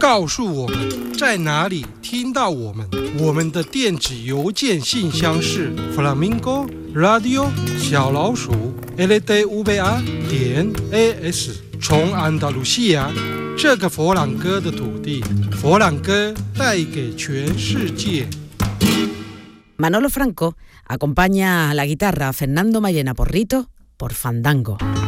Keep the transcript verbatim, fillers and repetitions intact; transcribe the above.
告诉我们在哪里听到我们。我们的电子邮件信箱是 flamingo radio 小老鼠 l d v a 点 a s。从安达卢西亚这个佛朗哥的土地，佛朗哥带给全世界。 Manolo Franco acompaña a la guitarra a Fernando Mayena Porrito por Fandango.